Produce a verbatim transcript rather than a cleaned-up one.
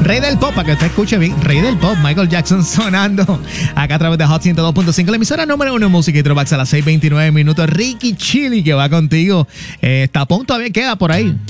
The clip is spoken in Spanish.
Rey del Pop, para que usted escuche bien. Rey del Pop, Michael Jackson sonando acá a través de Hot ciento dos punto cinco, la emisora número uno en música y throwbacks a las seis veintinueve minutos. Ricky Chili, que va contigo. Eh, tapón todavía queda por ahí.